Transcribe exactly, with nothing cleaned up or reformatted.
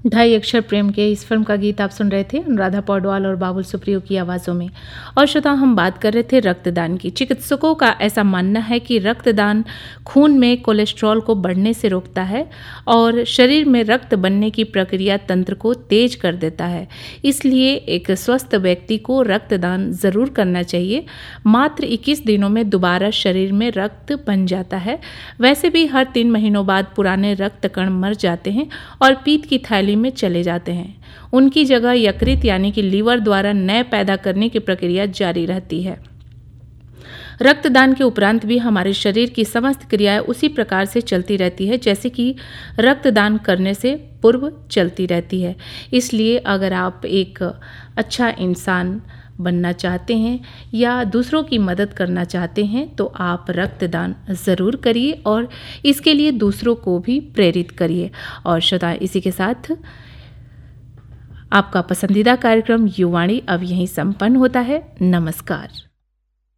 ढाई अक्षर प्रेम के इस फिल्म का गीत आप सुन रहे थे अनुराधा पौडवाल और बाबुल सुप्रियो की आवाज़ों में। और श्रोता, हम बात कर रहे थे रक्तदान की। चिकित्सकों का ऐसा मानना है कि रक्तदान खून में कोलेस्ट्रॉल को बढ़ने से रोकता है और शरीर में रक्त बनने की प्रक्रिया तंत्र को तेज कर देता है। इसलिए एक स्वस्थ व्यक्ति को रक्तदान ज़रूर करना चाहिए। मात्र इक्कीस दिनों में दोबारा शरीर में रक्त बन जाता है। वैसे भी हर तीन महीनों बाद पुराने रक्त कण मर जाते हैं और पीत की थैली में चले जाते हैं। उनकी जगह यकृत यानी कि लीवर द्वारा नए पैदा करने की प्रक्रिया जारी रहती है। रक्तदान के उपरांत भी हमारे शरीर की समस्त क्रियाएं उसी प्रकार से चलती रहती है जैसे कि रक्तदान करने से पूर्व चलती रहती है। इसलिए अगर आप एक अच्छा इंसान बनना चाहते हैं या दूसरों की मदद करना चाहते हैं तो आप रक्तदान ज़रूर करिए और इसके लिए दूसरों को भी प्रेरित करिए। और श्रोता, इसी के साथ आपका पसंदीदा कार्यक्रम युवाणी अब यहीं संपन्न होता है। नमस्कार।